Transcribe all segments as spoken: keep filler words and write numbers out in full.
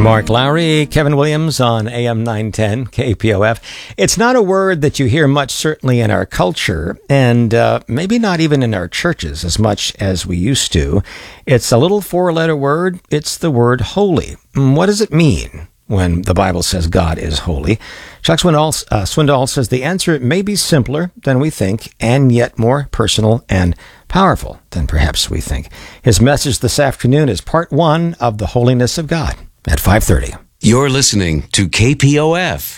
Mark Lowry, Kevin Williams on A M nine ten, K P O F. It's not a word that you hear much, certainly in our culture, and uh, maybe not even in our churches as much as we used to. It's a little four-letter word. It's the word holy. What does it mean when the Bible says God is holy? Chuck Swindoll, uh, Swindoll says the answer may be simpler than we think, and yet more personal and powerful than perhaps we think. His message this afternoon is part one of the holiness of God at five thirty. You're listening to K P O F.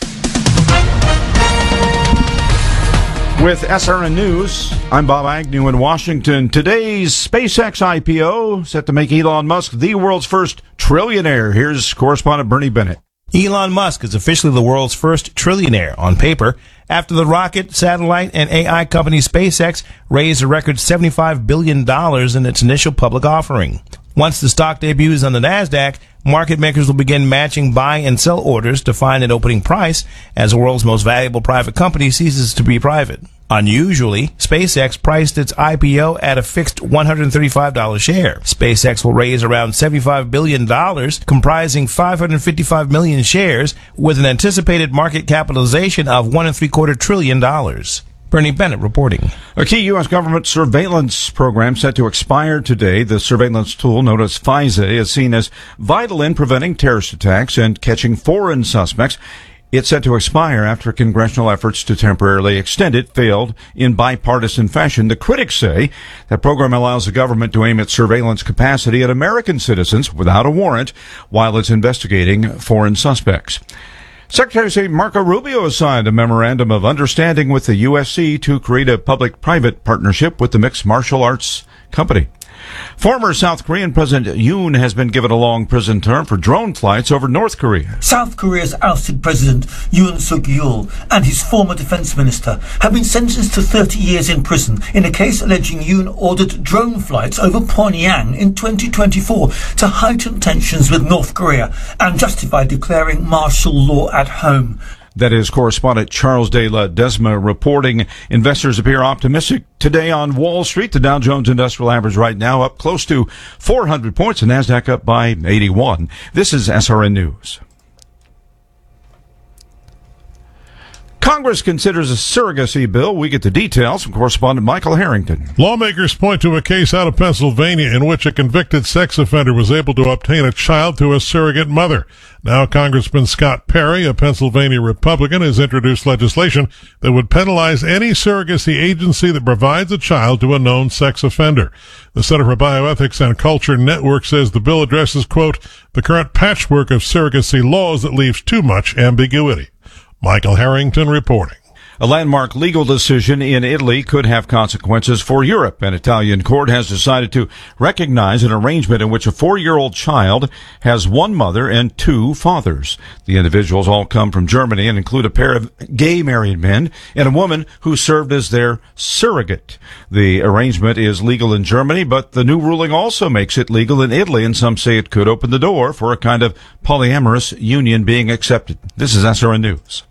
With S R N News, I'm Bob Agnew in Washington. Today's SpaceX I P O set to make Elon Musk the world's first trillionaire. Here's correspondent Bernie Bennett. Elon Musk is officially the world's first trillionaire on paper after the rocket, satellite, and A I company SpaceX raised a record seventy-five billion dollars in its initial public offering. Once the stock debuts on the NASDAQ, market makers will begin matching buy and sell orders to find an opening price as the world's most valuable private company ceases to be private. Unusually, SpaceX priced its I P O at a fixed one hundred thirty-five dollars share. SpaceX will raise around seventy-five billion dollars, comprising five hundred fifty-five million shares, with an anticipated market capitalization of one and three quarter trillion dollars. Bernie Bennett reporting. A key U S government surveillance program set to expire today. The surveillance tool, known as FISA, is seen as vital in preventing terrorist attacks and catching foreign suspects. It's set to expire after congressional efforts to temporarily extend it failed in bipartisan fashion. The critics say that program allows the government to aim its surveillance capacity at American citizens without a warrant while it's investigating foreign suspects. Secretary of State Marco Rubio has signed a memorandum of understanding with the U S C to create a public-private partnership with the Mixed Martial Arts Company. Former South Korean President Yoon has been given a long prison term for drone flights over North Korea. South Korea's ousted President Yoon Suk-yeol and his former defense minister have been sentenced to thirty years in prison in a case alleging Yoon ordered drone flights over Pyongyang in twenty twenty-four to heighten tensions with North Korea and justify declaring martial law at home. That is correspondent Charles de la Desma reporting. Investors appear optimistic today on Wall Street. The Dow Jones Industrial Average right now up close to four hundred points. The NASDAQ up by eighty-one. This is S R N News. Congress considers a surrogacy bill. We get the details from correspondent Michael Harrington. Lawmakers point to a case out of Pennsylvania in which a convicted sex offender was able to obtain a child through a surrogate mother. Now Congressman Scott Perry, a Pennsylvania Republican, has introduced legislation that would penalize any surrogacy agency that provides a child to a known sex offender. The Center for Bioethics and Culture Network says the bill addresses, quote, the current patchwork of surrogacy laws that leaves too much ambiguity. Michael Harrington reporting. A landmark legal decision in Italy could have consequences for Europe. An Italian court has decided to recognize an arrangement in which a four-year-old child has one mother and two fathers. The individuals all come from Germany and include a pair of gay married men and a woman who served as their surrogate. The arrangement is legal in Germany, but the new ruling also makes it legal in Italy, and some say it could open the door for a kind of polyamorous union being accepted. This is S R N News.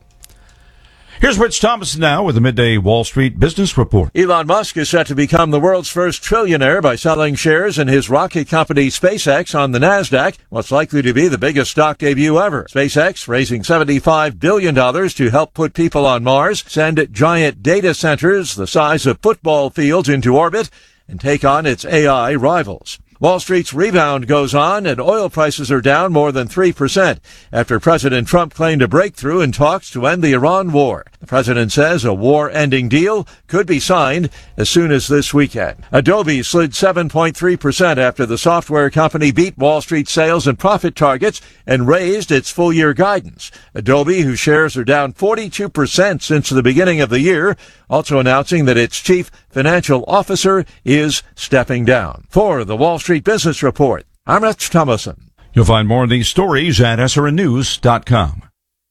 Here's Rich Thomas now with the Midday Wall Street Business Report. Elon Musk is set to become the world's first trillionaire by selling shares in his rocket company SpaceX on the NASDAQ, what's likely to be the biggest stock debut ever. SpaceX raising seventy-five billion dollars to help put people on Mars, send giant data centers the size of football fields into orbit, and take on its A I rivals. Wall Street's rebound goes on, and oil prices are down more than three percent after President Trump claimed a breakthrough in talks to end the Iran war. The president says a war-ending deal could be signed as soon as this weekend. Adobe slid seven point three percent after the software company beat Wall Street sales and profit targets and raised its full-year guidance. Adobe, whose shares are down forty-two percent since the beginning of the year, also announcing that its chief financial officer is stepping down. For the Wall Street Business Report, I'm Rich Thomason. You'll find more of these stories at S R N news dot com.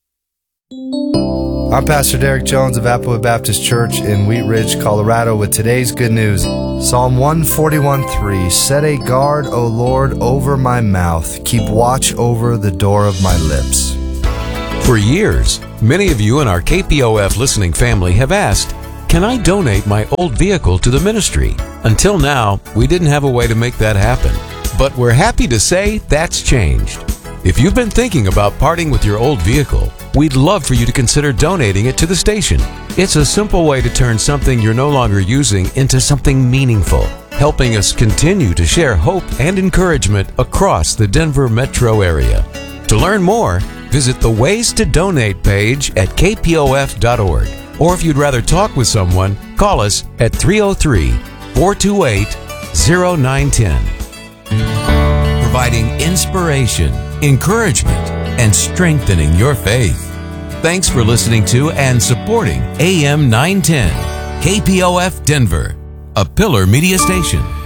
I'm Pastor Derek Jones of Applewood Baptist Church in Wheat Ridge, Colorado, with today's good news. Psalm one forty-one three, set a guard, O Lord, over my mouth. Keep watch over the door of my lips. For years, many of you in our K P O F listening family have asked, can I donate my old vehicle to the ministry? Until now, we didn't have a way to make that happen. But we're happy to say that's changed. If you've been thinking about parting with your old vehicle, we'd love for you to consider donating it to the station. It's a simple way to turn something you're no longer using into something meaningful, helping us continue to share hope and encouragement across the Denver metro area. To learn more, visit the Ways to Donate page at k p o f dot org. Or if you'd rather talk with someone, call us at three oh three, four two eight, oh nine one oh. Providing inspiration, encouragement, and strengthening your faith. Thanks for listening to and supporting A M nine ten, K P O F Denver, a Pillar Media Station.